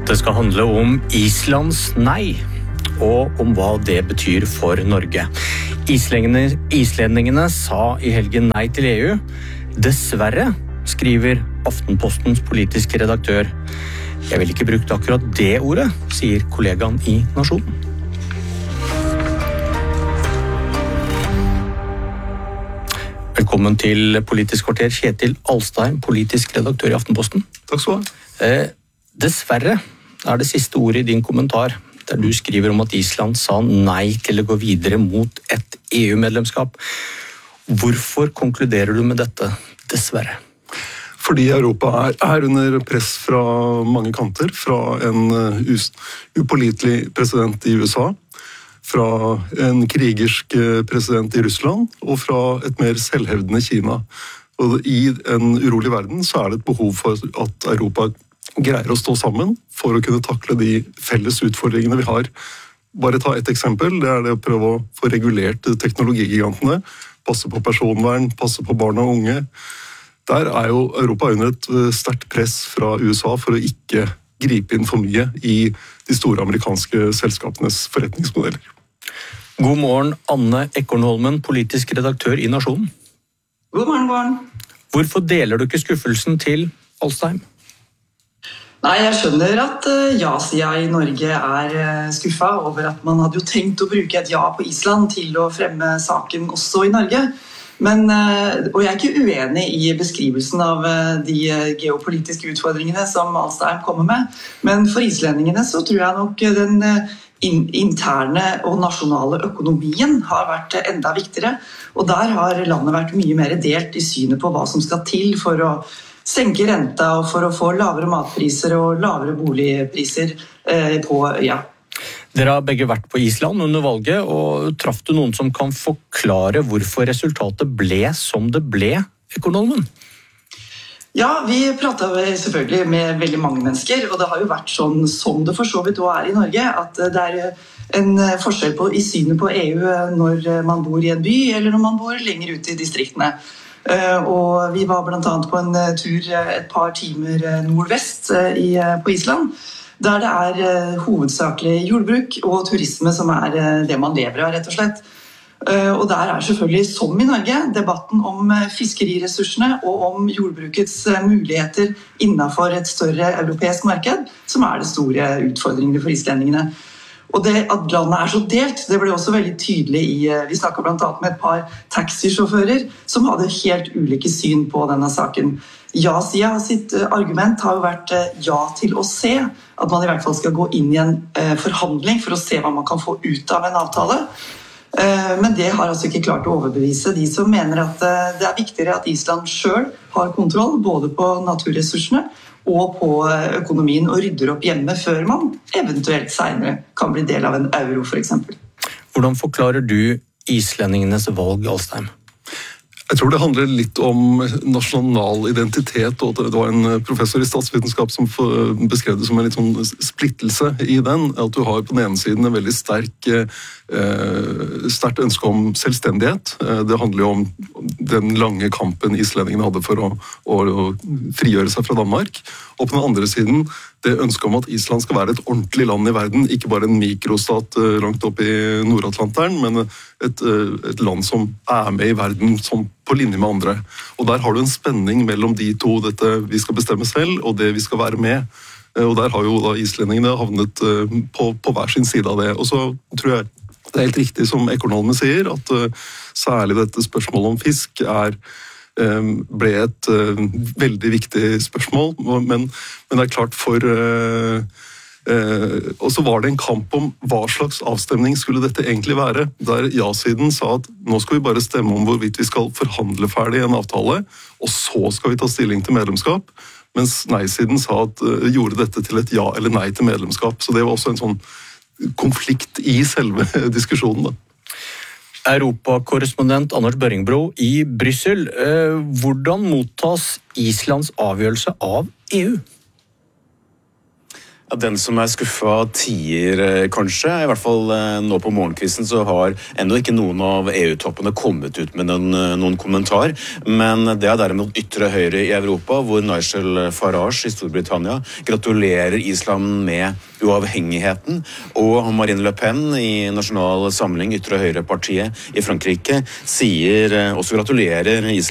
Det skal handle om Islands nei, og om hva det betyr for Norge. Islendingene sa i helgen nei til EU. Dessverre, skriver Aftenpostens politiske redaktør. Jeg vil ikke brukt akkurat det ordet, sier kollegaen i Nasjonen. Velkommen til Politisk kvarter, Kjetil Alstheim, politisk redaktør i Aftenposten. Takk skal du ha. Dessverre er det siste ordet i din kommentar, der du skriver om at Island sa nei til å gå videre mot et EU-medlemskap. Hvorfor konkluderer du med dette, dessverre? Fordi Europa er under press fra mange kanter, fra en upålitelig president i USA, fra en krigersk president i Russland og fra et mer selvhevdende Kina. Og i en urolig verden så er det et behov for at Europa greier å stå sammen for å kunne takle de felles utfordringene vi har. Bare ta et eksempel, det er det å prøve å få regulert teknologigigantene, passe på personvern, passe på barn og unge. Der er jo Europa under et sterkt press fra USA for å ikke gripe inn for mye i de store amerikanske selskapenes forretningsmodeller. God morgen, Anne Ekornholmen, politisk redaktør i Nasjonen. God morgen, god morgen. Hvorfor deler du ikke skuffelsen til Alstheim? Nei, jeg skjønner at ja-sida i Norge er skuffet over at man hadde jo tenkt å bruke et ja på Island til å fremme saken også i Norge. Men, og jeg er ikke uenig i beskrivelsen av de geopolitiske utfordringene som Alstheim kommer med, men for islendingene så tror jeg nok den interne og nasjonale økonomien har vært enda viktigere, og der har landet vært mye mer delt i synet på hva som skal til for å senke renta og for å få lavere matpriser og lavere boligpriser på øya. Dere har begge vært på Island under valget, og traff du noen som kan forklare hvorfor resultatet ble som det ble, Ekornholmen? Ja, vi pratet selvfølgelig med veldig mange mennesker, og det har jo vært sånn som det for så vidt også er i Norge, at det er en forskjell i synet på EU når man bor i en by eller når man bor lenger ute i distriktene. Og vi var blant annet på en tur et par timer nordvest på Island, der det er hovedsakelig jordbruk og turisme som er det man lever av, rett og slett. Og der er selvfølgelig, som i Norge, debatten om fiskeriressursene og om jordbrukets muligheter innenfor et større europeisk marked, som er det store utfordringene for islendingene. Og det at landet er så delt, det ble også veldig tydelig vi snakket blant annet med et par taxisjåfører som hadde helt ulike syn på denne saken. Ja-sida sitt argument har jo vært ja til å se, at man i hvert fall skal gå inn i en forhandling for å se hva man kan få ut av en avtale. Men det har altså ikke klart å overbevise de som mener at det er viktigere at Island selv har kontroll både på naturressursene og på økonomien og rydder opp hjemme før man eventuelt senere kan bli del av en euro, for eksempel. Hvordan forklarer du islendingenes valg, Alstheim? Jeg tror det handler litt om nasjonal identitet, og det var en professor i statsvitenskap som beskrev det som en litt sånn splittelse i den, at du har på den ene siden en veldig sterkt ønske om selvstendighet. Det handler jo om den lange kampen islendingene hadde for å frigjøre seg fra Danmark, og på den andre siden det ønsket om at Island skal være et ordentlig land i verden, ikke bare en mikrostat langt opp i Nord-Atlanteren, men et land som er med i verden som på linje med andre. Og der har du en spenning mellom de to, dette vi skal bestemme selv, og det vi skal være med. Og der har jo da islendingene havnet på hver sin side av det. Og så tror jeg det er helt riktig som Ekornholmen sier, at særlig dette spørsmålet om fisk ble et veldig viktig spørsmål, men det er klart og så var det en kamp om hva slags avstemning skulle dette egentlig være, der ja-siden sa at nå skal vi bare stemme om hvorvidt vi skal forhandle ferdig en avtale, og så skal vi ta stilling til medlemskap, mens nei-siden gjorde dette til et ja eller nei til medlemskap, så det var også en sånn konflikt i selve diskusjonen da. Europakorrespondent Anders Børringbro i Brussel. Hvordan mottas Islands avgjørelse av EU? Den som skuffet tier, kanskje. I hvert fall nå på morgenkvisten så har enda ikke noen av EU-toppene kommet ut med noen kommentar. Men det derimot ytre høyre i Europa, hvor Nigel Farage i Storbritannia gratulerer Island med uavhengigheten, og Marine Le Pen i Nasjonal Samling, ytre høyre partiet i Frankrike, sier også gratulerer Island